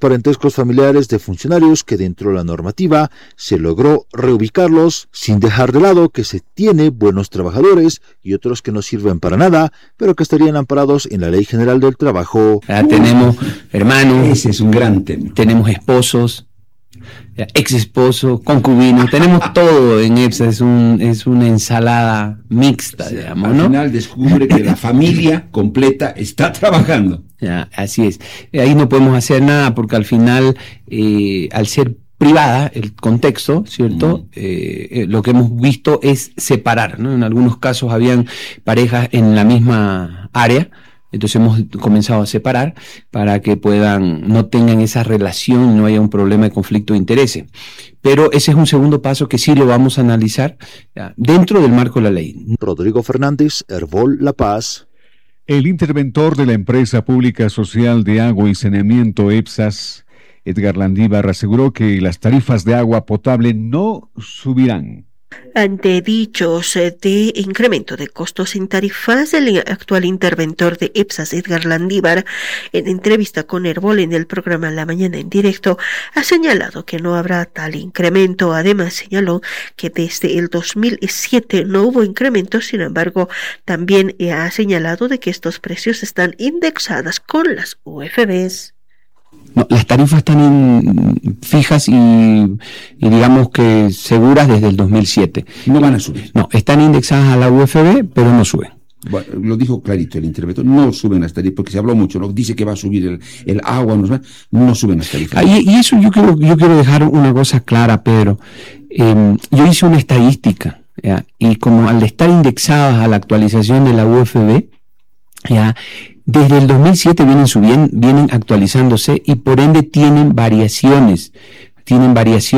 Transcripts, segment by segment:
parentescos familiares de funcionarios que dentro de la normativa se logró reubicarlos sin dejar de lado que se tiene buenos trabajadores y otros que no sirven para nada, pero que estarían amparados en la Ley General del Trabajo. Tenemos hermanos, ese es un gran tema. Tenemos esposos, ex esposo, concubino, tenemos todo en EPSA, es una ensalada mixta, digamos, al ¿no? Al final descubre que la familia completa está trabajando. Ya, así es. Ahí no podemos hacer nada porque al final, al ser privada, el contexto, ¿cierto? Lo que hemos visto es separar, ¿no? En algunos casos habían parejas en la misma área. Entonces hemos comenzado a separar para que no tengan esa relación, no haya un problema de conflicto de intereses. Pero ese es un segundo paso que sí lo vamos a analizar dentro del marco de la ley. Rodrigo Fernández, Herbol La Paz. El interventor de la empresa pública social de agua y saneamiento EPSAS, Edgar Landívar, aseguró que las tarifas de agua potable no subirán. Ante dichos de incremento de costos en tarifas, el actual interventor de EPSAS, Edgar Landívar, en entrevista con Herbol en el programa La Mañana en Directo, ha señalado que no habrá tal incremento. Además, señaló que desde el 2007 no hubo incremento, sin embargo, también ha señalado de que estos precios están indexados con las UFBs. No, las tarifas están fijas y digamos que seguras desde el 2007. No van a subir. No, están indexadas a la UFB, pero no suben. Bueno, lo dijo clarito el interventor, no suben las tarifas, porque se habló mucho, ¿no? Dice que va a subir el agua, no suben las tarifas. Y eso yo quiero dejar una cosa clara, Pedro. Yo hice una estadística, ¿ya? Y como al estar indexadas a la actualización de la UFB, ¿ya? Desde el 2007 vienen actualizándose y por ende tienen variaciones en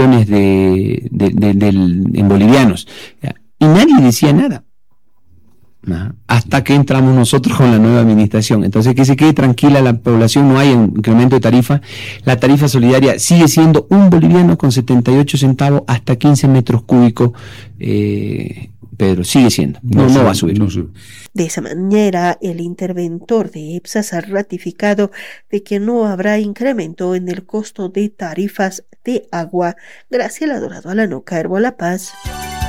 bolivianos. Y nadie decía nada. Hasta que entramos nosotros con la nueva administración. Entonces, que se quede tranquila la población, no hay un incremento de tarifa. La tarifa solidaria sigue siendo 1 boliviano con 78 centavos hasta 15 metros cúbicos. Pedro, sigue siendo. No va a subir. No sube. De esa manera, el interventor de EPSAS ha ratificado de que no habrá incremento en el costo de tarifas de agua. Graciela Dorado, Alanoca, Herbol La Paz.